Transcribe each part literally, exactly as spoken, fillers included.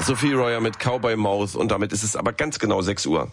Sophie Royer mit Cowboy Mouth und damit ist es aber ganz genau sechs Uhr.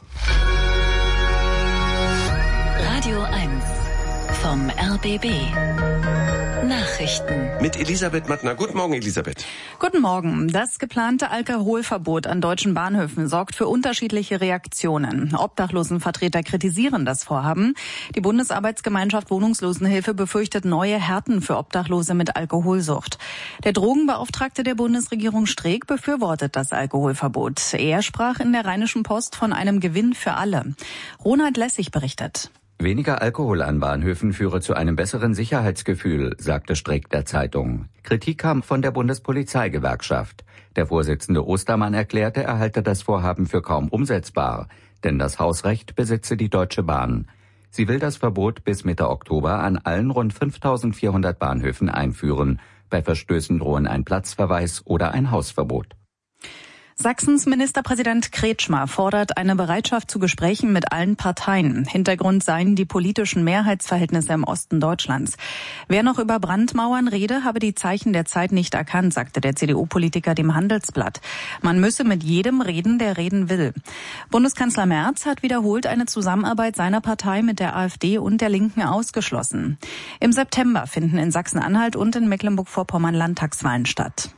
Radio eins vom R B B. Nachrichten. Mit Elisabeth Mattner. Guten Morgen, Elisabeth. Guten Morgen. Das geplante Alkoholverbot an deutschen Bahnhöfen sorgt für unterschiedliche Reaktionen. Obdachlosenvertreter kritisieren das Vorhaben. Die Bundesarbeitsgemeinschaft Wohnungslosenhilfe befürchtet neue Härten für Obdachlose mit Alkoholsucht. Der Drogenbeauftragte der Bundesregierung Streeck befürwortet das Alkoholverbot. Er sprach in der Rheinischen Post von einem Gewinn für alle. Ronald Lessig berichtet. Weniger Alkohol an Bahnhöfen führe zu einem besseren Sicherheitsgefühl, sagte Streeck der Zeitung. Kritik kam von der Bundespolizeigewerkschaft. Der Vorsitzende Ostermann erklärte, er halte das Vorhaben für kaum umsetzbar, denn das Hausrecht besitze die Deutsche Bahn. Sie will das Verbot bis Mitte Oktober an allen rund fünftausendvierhundert Bahnhöfen einführen. Bei Verstößen drohen ein Platzverweis oder ein Hausverbot. Sachsens Ministerpräsident Kretschmer fordert eine Bereitschaft zu Gesprächen mit allen Parteien. Hintergrund seien die politischen Mehrheitsverhältnisse im Osten Deutschlands. Wer noch über Brandmauern rede, habe die Zeichen der Zeit nicht erkannt, sagte der C D U-Politiker dem Handelsblatt. Man müsse mit jedem reden, der reden will. Bundeskanzler Merz hat wiederholt eine Zusammenarbeit seiner Partei mit der AfD und der Linken ausgeschlossen. Im September finden in Sachsen-Anhalt und in Mecklenburg-Vorpommern Landtagswahlen statt.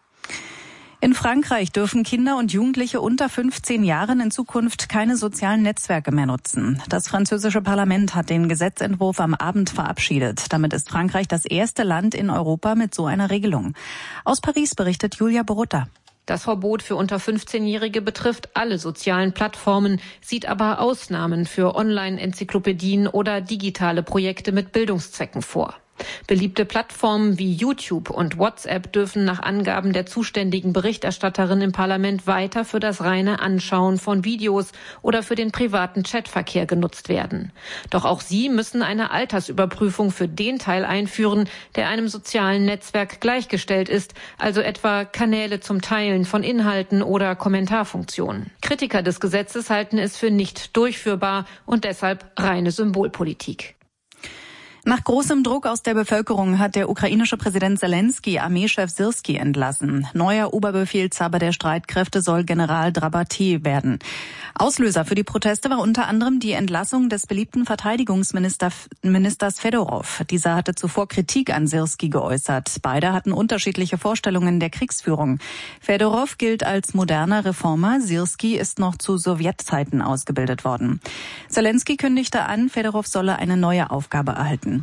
In Frankreich dürfen Kinder und Jugendliche unter fünfzehn Jahren in Zukunft keine sozialen Netzwerke mehr nutzen. Das französische Parlament hat den Gesetzentwurf am Abend verabschiedet. Damit ist Frankreich das erste Land in Europa mit so einer Regelung. Aus Paris berichtet Julia Borutta. Das Verbot für unter fünfzehnjährige betrifft alle sozialen Plattformen, sieht aber Ausnahmen für Online-Enzyklopädien oder digitale Projekte mit Bildungszwecken vor. Beliebte Plattformen wie YouTube und WhatsApp dürfen nach Angaben der zuständigen Berichterstatterin im Parlament weiter für das reine Anschauen von Videos oder für den privaten Chatverkehr genutzt werden. Doch auch sie müssen eine Altersüberprüfung für den Teil einführen, der einem sozialen Netzwerk gleichgestellt ist, also etwa Kanäle zum Teilen von Inhalten oder Kommentarfunktionen. Kritiker des Gesetzes halten es für nicht durchführbar und deshalb reine Symbolpolitik. Nach großem Druck aus der Bevölkerung hat der ukrainische Präsident Zelensky Armeechef Syrski entlassen. Neuer Oberbefehlshaber der Streitkräfte soll General Drabati werden. Auslöser für die Proteste war unter anderem die Entlassung des beliebten Verteidigungsministers Ministers Fedorov. Dieser hatte zuvor Kritik an Syrski geäußert. Beide hatten unterschiedliche Vorstellungen der Kriegsführung. Fedorov gilt als moderner Reformer. Syrski ist noch zu Sowjetzeiten ausgebildet worden. Zelensky kündigte an, Fedorov solle eine neue Aufgabe erhalten.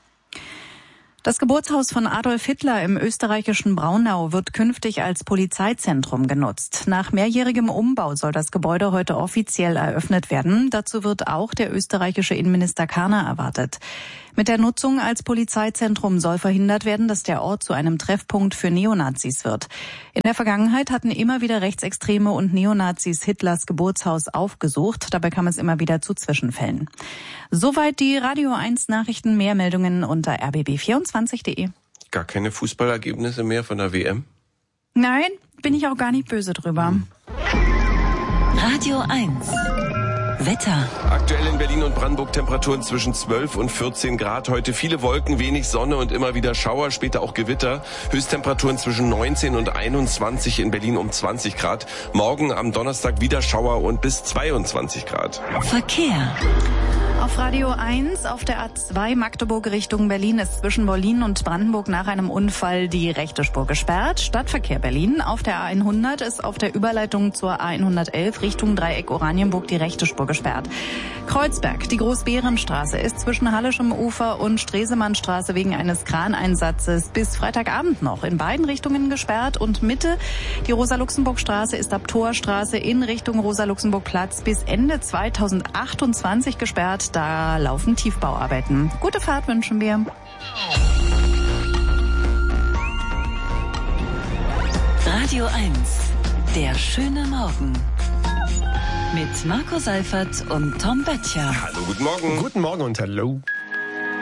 Das Geburtshaus von Adolf Hitler im österreichischen Braunau wird künftig als Polizeizentrum genutzt. Nach mehrjährigem Umbau soll das Gebäude heute offiziell eröffnet werden. Dazu wird auch der österreichische Innenminister Karner erwartet. Mit der Nutzung als Polizeizentrum soll verhindert werden, dass der Ort zu einem Treffpunkt für Neonazis wird. In der Vergangenheit hatten immer wieder Rechtsextreme und Neonazis Hitlers Geburtshaus aufgesucht. Dabei kam es immer wieder zu Zwischenfällen. Soweit die Radio eins Nachrichten. Mehr Meldungen unter r b b vierundzwanzig punkt d e. Gar keine Fußballergebnisse mehr von der W M? Nein, bin ich auch gar nicht böse drüber. Hm. Radio eins. Wetter. Aktuell in Berlin und Brandenburg Temperaturen zwischen zwölf und vierzehn Grad. Heute viele Wolken, wenig Sonne und immer wieder Schauer, später auch Gewitter. Höchsttemperaturen zwischen neunzehn und einundzwanzig, in Berlin um zwanzig Grad. Morgen am Donnerstag wieder Schauer und bis zweiundzwanzig Grad. Verkehr. Auf Radio eins auf der A zwei Magdeburg Richtung Berlin ist zwischen Berlin und Brandenburg nach einem Unfall die rechte Spur gesperrt. Stadtverkehr Berlin. Auf der A hundert ist auf der Überleitung zur A hundertelf Richtung Dreieck Oranienburg die rechte Spur gesperrt. Kreuzberg, die Großbärenstraße ist zwischen Hallischem Ufer und Stresemannstraße wegen eines Kraneinsatzes bis Freitagabend noch in beiden Richtungen gesperrt. Und Mitte, die Rosa-Luxemburg-Straße ist ab Torstraße in Richtung Rosa-Luxemburg-Platz bis Ende zweitausendachtundzwanzig gesperrt. Da laufen Tiefbauarbeiten. Gute Fahrt wünschen wir. Radio eins. Der schöne Morgen. Mit Marco Seifert und Tom Böttcher. Hallo, guten Morgen. Guten Morgen und hallo.